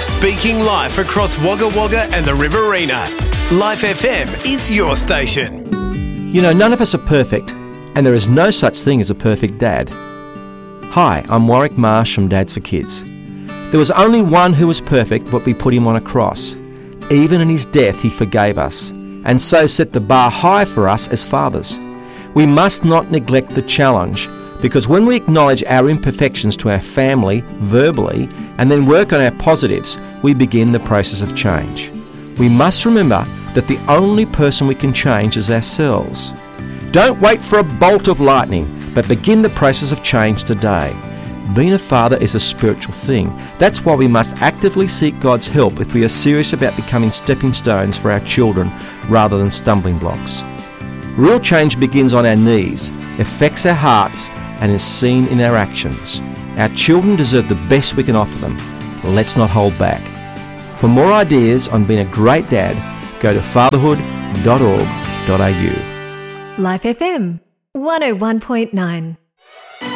Speaking life across Wagga Wagga and the Riverina. Life FM is your station. You know, none of us are perfect, and there is no such thing as a perfect dad. Hi, I'm Warwick Marsh from Dads for Kids. There was only one who was perfect, but we put him on a cross. Even in his death, he forgave us, and so set the bar high for us as fathers. We must not neglect the challenge, because when we acknowledge our imperfections to our family verbally and then work on our positives, we begin the process of change. We must remember that the only person we can change is ourselves. Don't wait for a bolt of lightning, but begin the process of change today. Being a father is a spiritual thing. That's why we must actively seek God's help if we are serious about becoming stepping stones for our children rather than stumbling blocks. Real change begins on our knees, affects our hearts, and is seen in our actions. Our children deserve the best we can offer them. Let's not hold back. For more ideas on being a great dad, go to fatherhood.org.au. Life FM 101.9